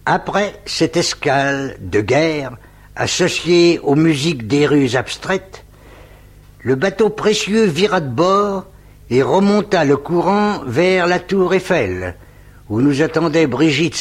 Après cette escale de guerre, associée aux musiques des rues abstraites, le bateau précieux vira de bord et remonta le courant vers la tour Eiffel, où nous attendait Brigitte